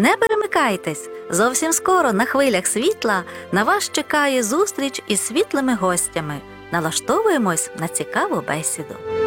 Не перемикайтесь! Зовсім скоро на хвилях світла на вас чекає зустріч із світлими гостями. Налаштовуємось на цікаву бесіду.